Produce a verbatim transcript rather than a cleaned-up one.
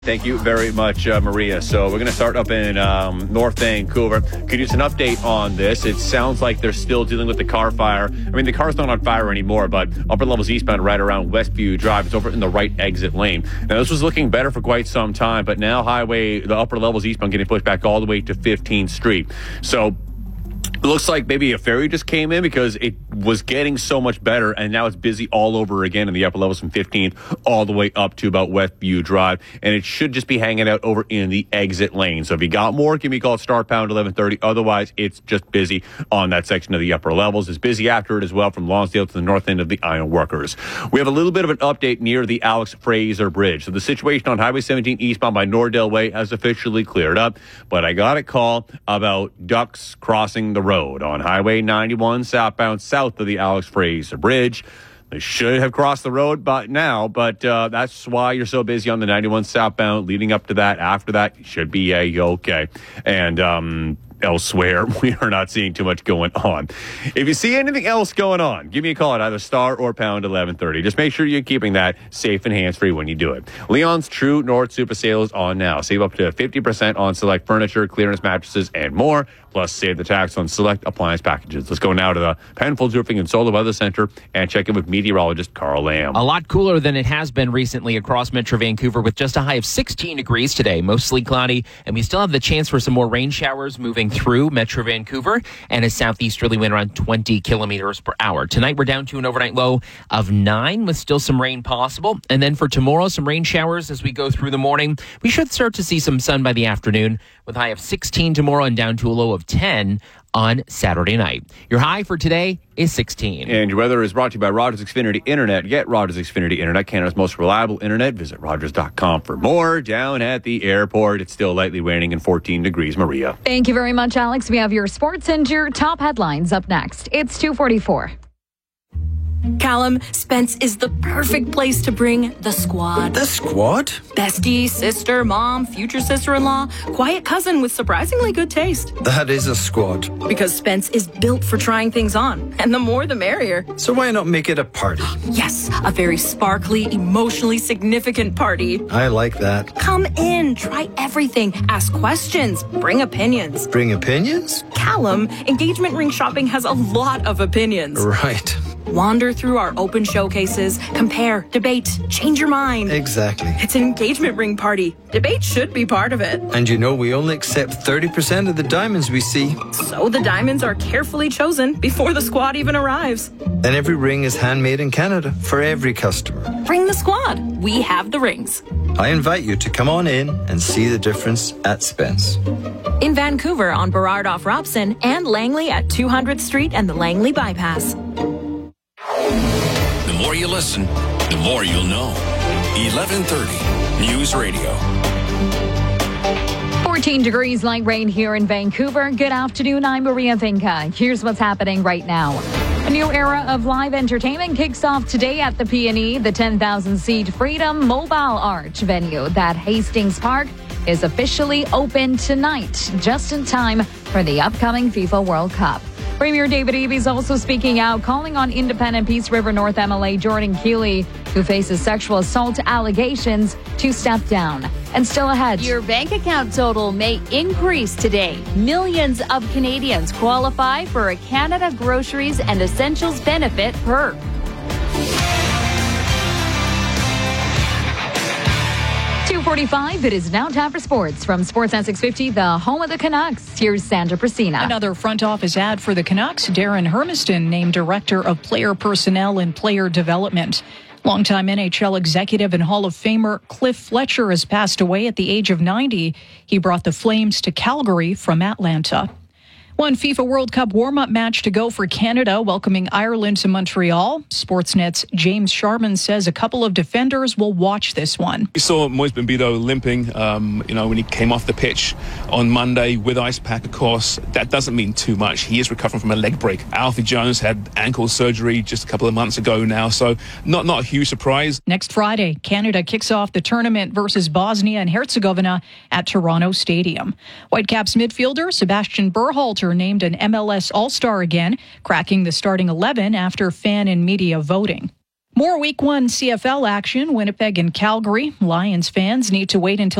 Thank you very much, uh, Maria. So we're going to start up in um, North Vancouver. Could you use an update on this? It sounds like they're still dealing with the car fire. I mean, the car's not on fire anymore, but upper levels eastbound right around Westview Drive. It's over in the right exit lane. Now, this was looking better for quite some time, but now highway, the upper levels eastbound getting pushed back all the way to fifteenth Street. So it looks like maybe a ferry just came in because it was getting so much better, and now it's busy all over again in the upper levels from fifteenth all the way up to about Westview Drive, and it should just be hanging out over in the exit lane. So if you got more, give me a call at star pound eleven thirty. Otherwise, it's just busy on that section of the upper levels. It's busy after it as well from Lonsdale to the north end of the Iron Workers. We have a little bit of an update near the Alex Fraser Bridge. So the situation on Highway seventeen eastbound by Nordell Way has officially cleared up, but I got a call about ducks crossing the road. Road on Highway ninety-one southbound south of the Alex Fraser Bridge. They should have crossed the road by now, but uh, that's why you're so busy on the ninety-one southbound leading up to that. After that, you should be A-okay. And um, elsewhere, we are not seeing too much going on. If you see anything else going on, give me a call at either star or pound eleven thirty. Just make sure you're keeping that safe and hands-free when you do it. Leon's True North Super Sale is on now. Save up to fifty percent on select furniture, clearance mattresses, and more. Plus, save the tax on select appliance packages. Let's go now to the Penfolds Roofing and Solar Weather Center and check in with meteorologist Carl Lamb. A lot cooler than it has been recently across Metro Vancouver with just a high of sixteen degrees today. Mostly cloudy, and we still have the chance for some more rain showers moving through Metro Vancouver and a southeasterly wind around twenty kilometers per hour. Tonight, we're down to an overnight low of nine with still some rain possible. And then for tomorrow, some rain showers as we go through the morning. We should start to see some sun by the afternoon with a high of sixteen tomorrow and down to a low of ten on Saturday night. Your high for today is sixteen. And your weather is brought to you by Rogers Xfinity Internet. Get Rogers Xfinity Internet, Canada's most reliable internet. Visit rogers dot com for more. Down at the airport, it's still lightly raining and fourteen degrees. Maria. Thank you very much, Alex. We have your sports and your top headlines up next. It's two forty-four. Callum, Spence is the perfect place to bring the squad. The squad? Bestie, sister, mom, future sister-in-law, quiet cousin with surprisingly good taste. That is a squad. Because Spence is built for trying things on, and the more the merrier. So why not make it a party? Yes, a very sparkly, emotionally significant party. I like that. Come in, try everything, ask questions, bring opinions. Bring opinions? Callum, engagement ring shopping has a lot of opinions. Right. Wander through our open showcases, compare, debate, change your mind. Exactly. It's an engagement ring party. Debate should be part of it. And you know we only accept thirty percent of the diamonds we see. So the diamonds are carefully chosen before the squad even arrives. And every ring is handmade in Canada for every customer. Bring the squad. We have the rings. I invite you to come on in and see the difference at Spence. In Vancouver on Burrard off Robson and Langley at two hundredth Street and the Langley Bypass. The more you listen, the more you'll know. eleven thirty News Radio. fourteen degrees, light rain here in Vancouver. Good afternoon, I'm Maria Vinca. Here's what's happening right now. A new era of live entertainment kicks off today at the P and E. The ten thousand seat Freedom Mobile Arch venue at Hastings Park is officially open tonight, just in time for the upcoming FIFA World Cup. Premier David Eby is also speaking out, calling on independent Peace River North M L A Jordan Keeley, who faces sexual assault allegations, to step down. And still ahead. Your bank account total may increase today. Millions of Canadians qualify for a Canada Groceries and Essentials benefit perk. two forty-five, it is now time for sports. From Sportsnet six fifty, the home of the Canucks, here's Sandra Prasina. Another front office ad for the Canucks. Darren Hermiston named Director of Player Personnel and Player Development. Longtime N H L executive and Hall of Famer Cliff Fletcher has passed away at the age of ninety. He brought the Flames to Calgary from Atlanta. One FIFA World Cup warm-up match to go for Canada, welcoming Ireland to Montreal. Sportsnet's James Sharman says a couple of defenders will watch this one. We saw Moise Bambido limping, um, you know, when he came off the pitch on Monday with ice pack, of course. That doesn't mean too much. He is recovering from a leg break. Alfie Jones had ankle surgery just a couple of months ago now, so not, not a huge surprise. Next Friday, Canada kicks off the tournament versus Bosnia and Herzegovina at Toronto Stadium. Whitecaps midfielder Sebastian Berhalter named an M L S All-Star again, cracking the starting eleven after fan and media voting. More week one C F L action, Winnipeg and Calgary. Lions fans need to wait until